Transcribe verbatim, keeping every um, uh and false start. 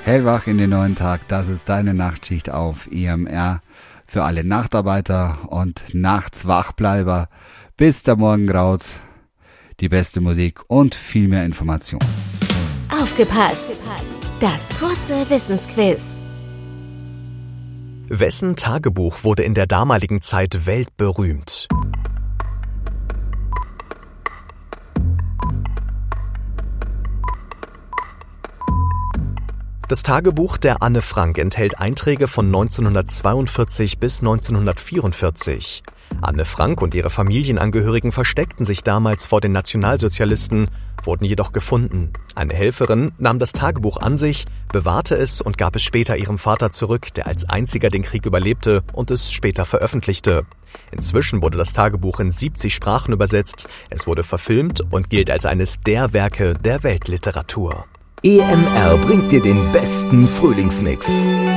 Hellwach in den neuen Tag, das ist deine Nachtschicht auf I M R für alle Nachtarbeiter und Nachtswachbleiber. Bis der Morgen graut, die beste Musik und viel mehr Information. Aufgepasst! Das kurze Wissensquiz. Wessen Tagebuch wurde in der damaligen Zeit weltberühmt? Das Tagebuch der Anne Frank enthält Einträge von neunzehnhundertzweiundvierzig bis neunzehnhundertvierundvierzig. Anne Frank und ihre Familienangehörigen versteckten sich damals vor den Nationalsozialisten, wurden jedoch gefunden. Eine Helferin nahm das Tagebuch an sich, bewahrte es und gab es später ihrem Vater zurück, der als einziger den Krieg überlebte und es später veröffentlichte. Inzwischen wurde das Tagebuch in siebzig Sprachen übersetzt, es wurde verfilmt und gilt als eines der Werke der Weltliteratur. E M R bringt dir den besten Frühlingsmix.